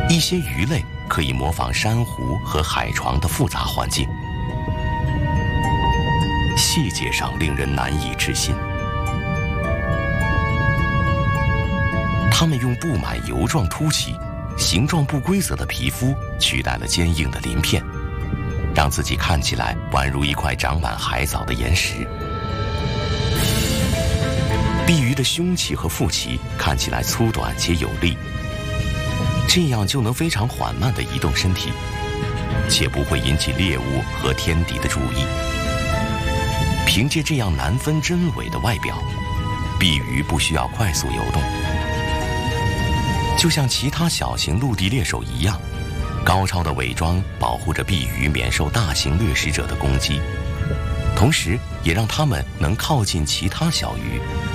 一些鱼类可以模仿珊瑚和海床的复杂环境，细节上令人难以置信。它们用布满油状凸起、形状不规则的皮肤取代了坚硬的鳞片，让自己看起来宛如一块长满海藻的岩石。碧鱼的胸鳍和腹鳍看起来粗短且有力，这样就能非常缓慢地移动身体，且不会引起猎物和天敌的注意。凭借这样难分真伪的外表，碧鱼不需要快速游动，就像其他小型陆地猎手一样，高超的伪装保护着碧鱼免受大型掠食者的攻击，同时也让它们能靠近其他小鱼。